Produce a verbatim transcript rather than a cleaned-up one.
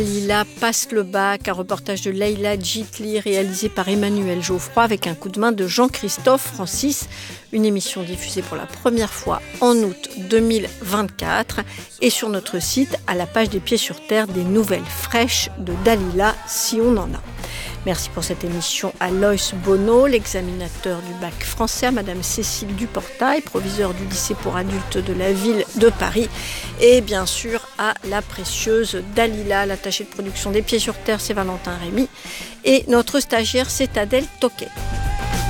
Dalila passe le bac, un reportage de Leïla Djitli réalisé par Emmanuel Geoffroy avec un coup de main de Jean-Christophe Francis. Une émission diffusée pour la première fois en août deux mille vingt-quatre et sur notre site à la page des Pieds sur Terre des nouvelles fraîches de Dalila si on en a. Merci pour cette émission à Loïs Bonneau, l'examinateur du bac français, à Madame Cécile Duportail, proviseure du lycée pour adultes de la ville de Paris, et bien sûr à la précieuse Dalila, l'attachée de production des Pieds sur Terre, c'est Valentin Rémy, et notre stagiaire, c'est Adèle Toquet.